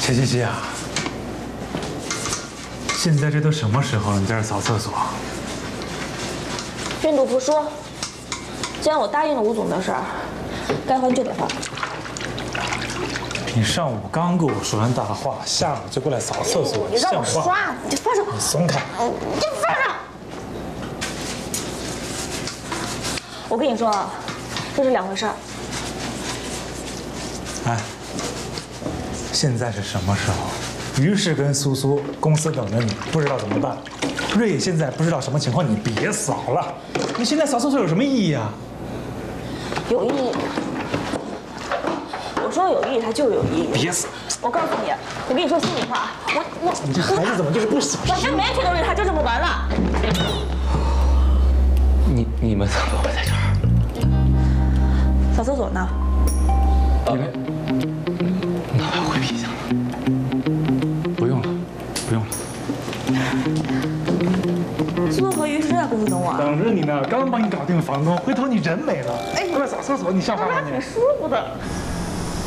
切切切啊！现在这都什么时候了，你在这扫厕所？ 愿赌服输。既然我答应了吴总的事儿，该还就得还。 你上午刚跟我说完大话，下午就过来扫厕所， 你让我像话？ 刷，你放手！ 你松开！ 你放手！我跟你说啊，这是两回事儿。 哎，现在是什么时候？于是跟苏苏公司等着你，不知道怎么办。瑞现在不知道什么情况，你别扫了。你现在扫厕所有什么意义啊？ 有意义。我说有意义，它就有意义。 别扫！ 我告诉你，我跟你说心里话， 你这孩子怎么就是不小心？ 我真没觉得瑞他就这么完了。 你们怎么会在这儿？ 扫厕所呢？ 你们那我要回皮箱了。 不用了，不用了。 苏和于是真在公司等我啊？ 等着你呢，刚帮你搞定房东，回头你人没了。哎，过来扫厕所，你像话吗你？ 挺舒服的。